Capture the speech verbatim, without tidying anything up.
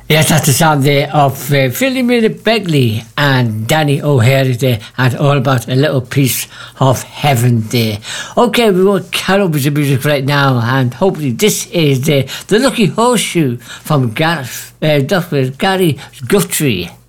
Yes, that's the song there of uh, Philly Miller Begley and Danny O'Hare there, and all about a little piece of heaven there. Okay, we will carry on with the music right now, and hopefully this is uh, the Lucky Horseshoe from Gareth, uh, Doctor Gary Guthrie.